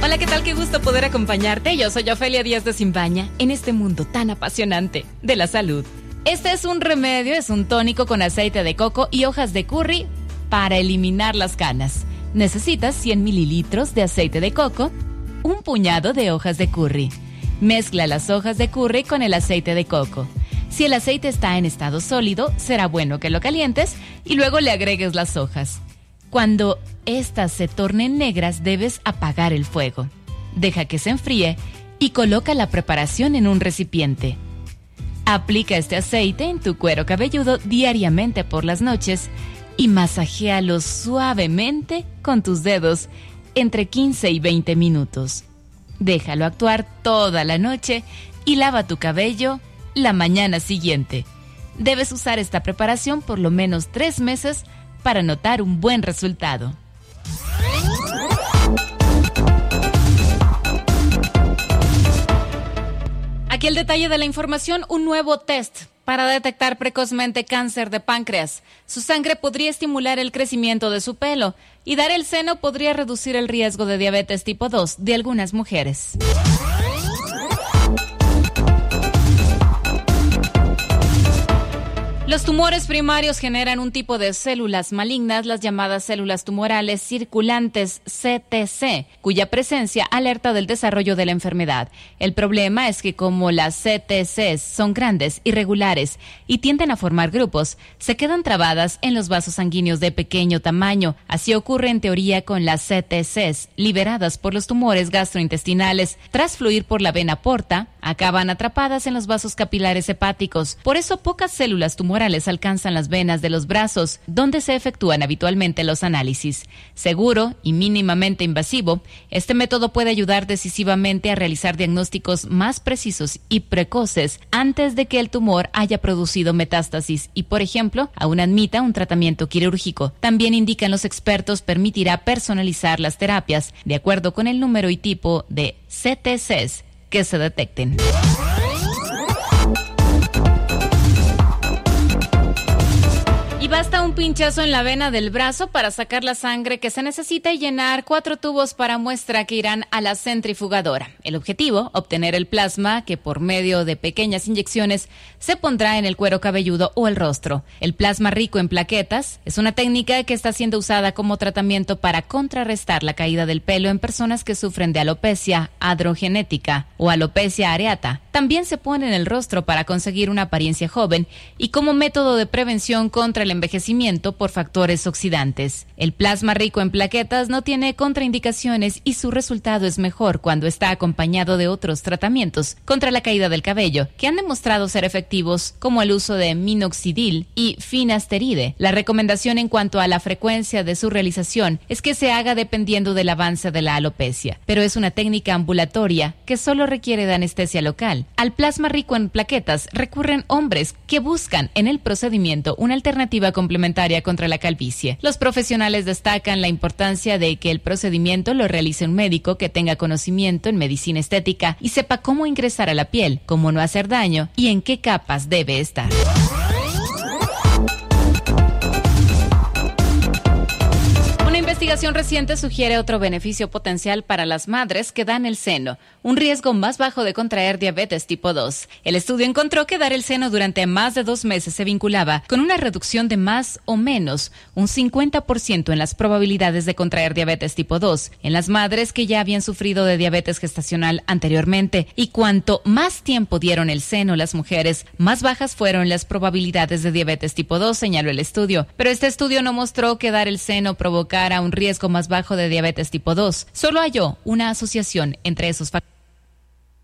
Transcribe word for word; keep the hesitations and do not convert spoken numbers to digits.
Hola, ¿qué tal? Qué gusto poder acompañarte. Yo soy Ofelia Díaz de Simbaña en este mundo tan apasionante de la salud. Este es un remedio, es un tónico con aceite de coco y hojas de curry para eliminar las canas. Necesitas cien mililitros de aceite de coco, un puñado de hojas de curry. Mezcla las hojas de curry con el aceite de coco. Si el aceite está en estado sólido, será bueno que lo calientes y luego le agregues las hojas. Cuando estas se tornen negras, debes apagar el fuego. Deja que se enfríe y coloca la preparación en un recipiente. Aplica este aceite en tu cuero cabelludo diariamente por las noches y masajéalo suavemente con tus dedos entre quince y veinte minutos. Déjalo actuar toda la noche y lava tu cabello la mañana siguiente. Debes usar esta preparación por lo menos tres meses para notar un buen resultado. Aquí el detalle de la información, un nuevo test para detectar precozmente cáncer de páncreas. Su sangre podría estimular el crecimiento de su pelo y dar el seno podría reducir el riesgo de diabetes tipo dos de algunas mujeres. Los tumores primarios generan un tipo de células malignas, las llamadas células tumorales circulantes C T C, cuya presencia alerta del desarrollo de la enfermedad. El problema es que como las C T Cs son grandes, irregulares y tienden a formar grupos, se quedan trabadas en los vasos sanguíneos de pequeño tamaño. Así ocurre en teoría con las C T Cs, liberadas por los tumores gastrointestinales. Tras fluir por la vena porta, acaban atrapadas en los vasos capilares hepáticos. Por eso pocas células tumorales alcanzan las venas de los brazos, donde se efectúan habitualmente los análisis. Seguro y mínimamente invasivo, este método puede ayudar decisivamente a realizar diagnósticos más precisos y precoces antes de que el tumor haya producido metástasis y, por ejemplo, aún admita un tratamiento quirúrgico. También indican los expertos, permitirá personalizar las terapias de acuerdo con el número y tipo de C T Cs que se detecten. Y basta un pinchazo en la vena del brazo para sacar la sangre que se necesita y llenar cuatro tubos para muestra que irán a la centrifugadora. El objetivo, obtener el plasma que por medio de pequeñas inyecciones se pondrá en el cuero cabelludo o el rostro. El plasma rico en plaquetas es una técnica que está siendo usada como tratamiento para contrarrestar la caída del pelo en personas que sufren de alopecia androgenética o alopecia areata. También se pone en el rostro para conseguir una apariencia joven y como método de prevención contra el envejecimiento por factores oxidantes. El plasma rico en plaquetas no tiene contraindicaciones y su resultado es mejor cuando está acompañado de otros tratamientos contra la caída del cabello que han demostrado ser efectivos, como el uso de minoxidil y finasteride. La recomendación en cuanto a la frecuencia de su realización es que se haga dependiendo del avance de la alopecia, pero es una técnica ambulatoria que solo requiere de anestesia local. Al plasma rico en plaquetas recurren hombres que buscan en el procedimiento una alternativa complementaria contra la calvicie. Los profesionales destacan la importancia de que el procedimiento lo realice un médico que tenga conocimiento en medicina estética y sepa cómo ingresar a la piel, cómo no hacer daño y en qué capas debe estar. Una investigación reciente sugiere otro beneficio potencial para las madres que dan el seno, un riesgo más bajo de contraer diabetes tipo dos. El estudio encontró que dar el seno durante más de dos meses se vinculaba con una reducción de más o menos un cincuenta por ciento en las probabilidades de contraer diabetes tipo dos en las madres que ya habían sufrido de diabetes gestacional anteriormente. Y cuanto más tiempo dieron el seno las mujeres, más bajas fueron las probabilidades de diabetes tipo dos, señaló el estudio. Pero este estudio no mostró que dar el seno provocara un riesgo más bajo de diabetes tipo dos. Solo halló una asociación entre esos factores.